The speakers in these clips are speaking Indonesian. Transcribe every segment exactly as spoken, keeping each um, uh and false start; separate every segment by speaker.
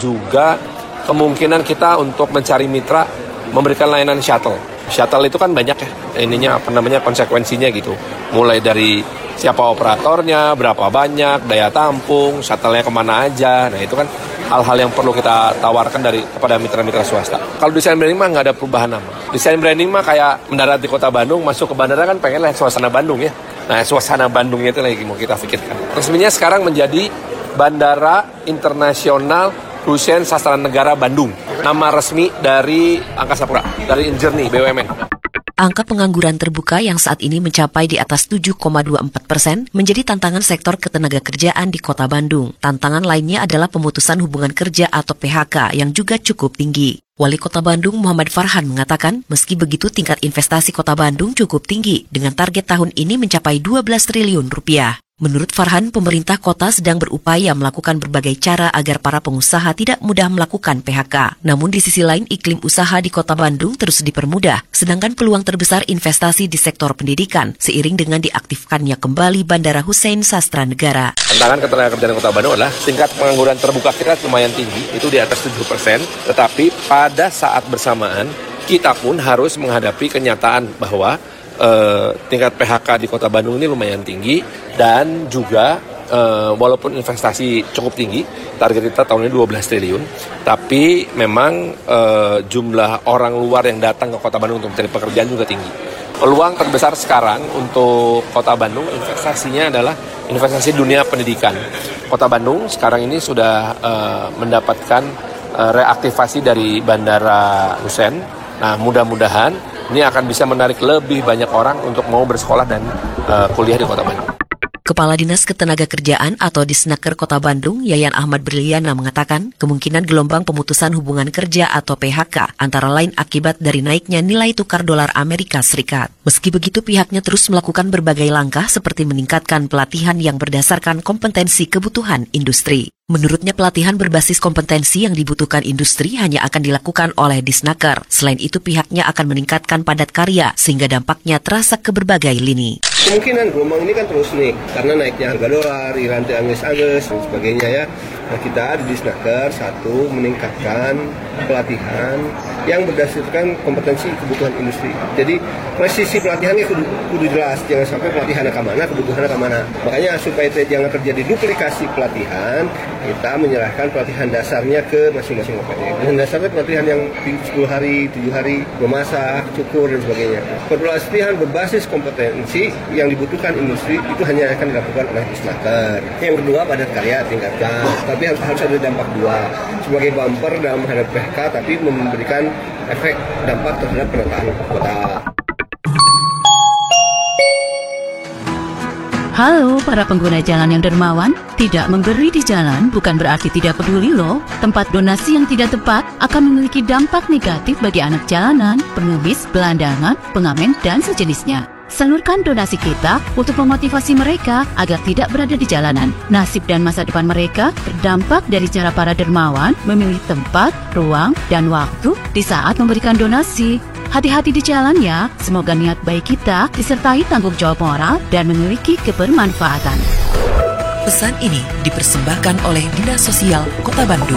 Speaker 1: juga kemungkinan kita untuk mencari mitra memberikan layanan shuttle. Shuttle itu kan banyak ya, ininya apa namanya konsekuensinya gitu. Mulai dari siapa operatornya, berapa banyak, daya tampung, shuttle-nya kemana aja. Nah itu kan hal-hal yang perlu kita tawarkan dari kepada mitra-mitra swasta. Kalau desain branding mah nggak ada perubahan nama. Desain branding mah kayak mendarat di kota Bandung, masuk ke bandara kan pengen lihat suasana Bandung ya. Nah suasana Bandungnya itu lagi mau kita pikirkan. Resminya sekarang menjadi Bandara Internasional Hussein Sastra Negara Bandung. Nama resmi dari Angkasa Pura, dari Injourney B U M N.
Speaker 2: Angka pengangguran terbuka yang saat ini mencapai di atas tujuh koma dua empat persen menjadi tantangan sektor ketenagakerjaan di Kota Bandung. Tantangan lainnya adalah pemutusan hubungan kerja atau P H K yang juga cukup tinggi. Wali Kota Bandung Muhammad Farhan mengatakan, meski begitu tingkat investasi Kota Bandung cukup tinggi dengan target tahun ini mencapai dua belas triliun rupiah. Menurut Farhan, pemerintah kota sedang berupaya melakukan berbagai cara agar para pengusaha tidak mudah melakukan P H K. Namun di sisi lain, iklim usaha di Kota Bandung terus dipermudah, sedangkan peluang terbesar investasi di sektor pendidikan seiring dengan diaktifkannya kembali Bandara Hussein Sastra Negara.
Speaker 1: Tantangan ketenagakerjaan Kota Bandung adalah tingkat pengangguran terbuka kita lumayan tinggi, itu di atas tujuh persen, tetapi pada saat bersamaan kita pun harus menghadapi kenyataan bahwa Uh, tingkat P H K di Kota Bandung ini lumayan tinggi dan juga uh, walaupun investasi cukup tinggi, target kita tahun ini dua belas triliun, tapi memang uh, jumlah orang luar yang datang ke Kota Bandung untuk mencari pekerjaan juga tinggi. Peluang terbesar sekarang untuk Kota Bandung investasinya adalah investasi dunia pendidikan. Kota Bandung sekarang ini sudah uh, mendapatkan uh, reaktivasi dari Bandara Hussein. Nah, mudah-mudahan ini akan bisa menarik lebih banyak orang untuk mau bersekolah dan uh, kuliah di Kota Bandung.
Speaker 2: Kepala Dinas Ketenagakerjaan atau Disnaker Kota Bandung, Yayan Ahmad Briliana mengatakan, kemungkinan gelombang pemutusan hubungan kerja atau P H K antara lain akibat dari naiknya nilai tukar dolar Amerika Serikat. Meski begitu, pihaknya terus melakukan berbagai langkah seperti meningkatkan pelatihan yang berdasarkan kompetensi kebutuhan industri. Menurutnya, pelatihan berbasis kompetensi yang dibutuhkan industri hanya akan dilakukan oleh Disnaker. Selain itu, pihaknya akan meningkatkan padat karya sehingga dampaknya terasa ke berbagai lini.
Speaker 3: Kemungkinan gelombang ini kan terus nih, karena naiknya harga dolar, Iran Anges-Anges, dan sebagainya ya. Nah, kita di Disnaker, satu, meningkatkan pelatihan yang berdasarkan kompetensi kebutuhan industri. Jadi, presisi pelatihannya kudu, kudu jelas, jangan sampai pelatihannya ke mana, kebutuhannya ke mana. Makanya supaya jangan terjadi duplikasi pelatihan, kita menyerahkan pelatihan dasarnya ke masing-masing O P D. Dan dasarnya pelatihan yang sepuluh hari, tujuh hari, memasak, cukur, dan sebagainya. Pelatihan berbasis kompetensi yang dibutuhkan industri itu hanya akan dilakukan oleh Disnaker. Yang kedua, padat karya tingkatkan. Tapi harus, harus ada dampak dua. Sebagai bumper dalam menghadapi P H K, tapi memberikan efek dampak terhadap penataan kota.
Speaker 4: Halo para pengguna jalan yang dermawan, tidak memberi di jalan bukan berarti tidak peduli loh. Tempat donasi yang tidak tepat akan memiliki dampak negatif bagi anak jalanan, pengemis, gelandangan, pengamen, dan sejenisnya. Salurkan donasi kita untuk memotivasi mereka agar tidak berada di jalanan. Nasib dan masa depan mereka terdampak dari cara para dermawan memilih tempat, ruang, dan waktu di saat memberikan donasi. Hati-hati di jalan ya, semoga niat baik kita disertai tanggung jawab moral dan memiliki kebermanfaatan.
Speaker 2: Pesan ini dipersembahkan oleh Dinas Sosial Kota Bandung.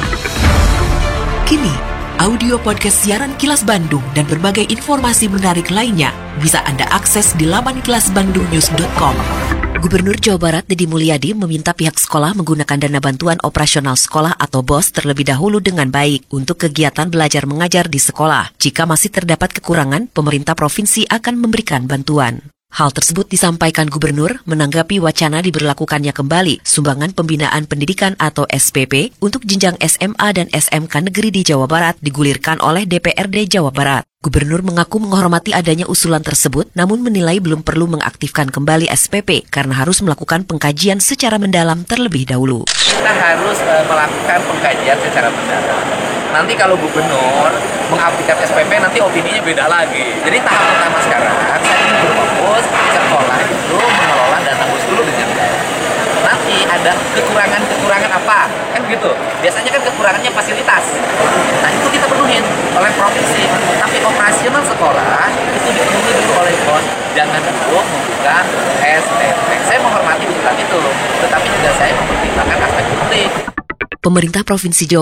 Speaker 2: Kini, audio podcast siaran Kilas Bandung dan berbagai informasi menarik lainnya bisa Anda akses di laman kilas bandung news dot com. Gubernur Jawa Barat Deddy Mulyadi meminta pihak sekolah menggunakan dana bantuan operasional sekolah atau B O S terlebih dahulu dengan baik untuk kegiatan belajar mengajar di sekolah. Jika masih terdapat kekurangan, pemerintah provinsi akan memberikan bantuan. Hal tersebut disampaikan Gubernur menanggapi wacana diberlakukannya kembali sumbangan pembinaan pendidikan atau S P P untuk jenjang S M A dan S M K negeri di Jawa Barat digulirkan oleh D P R D Jawa Barat. Gubernur mengaku menghormati adanya usulan tersebut, namun menilai belum perlu mengaktifkan kembali S P P karena harus melakukan pengkajian secara mendalam terlebih dahulu.
Speaker 5: Kita harus uh, melakukan pengkajian secara mendalam. Nanti kalau Gubernur mengaktifkan S P P, nanti opininya beda lagi. Jadi tahap pertama sekarang, saya ingin berfokus sekolah itu mengelola dana B O S dulu dengan baik. Nanti ada kekurangan-kekurangan apa, kan gitu. Biasanya kan kekurangannya fasilitas. Nah itu kita penuhin oleh provinsi. Tapi operasional sekolah itu dipenuhi dulu oleh B O S. Jangan dulu membuka S P P. Saya menghormati usulan itu, tetapi juga saya mempertimbangkan aspek publik.
Speaker 2: Pemerintah Provinsi Jawa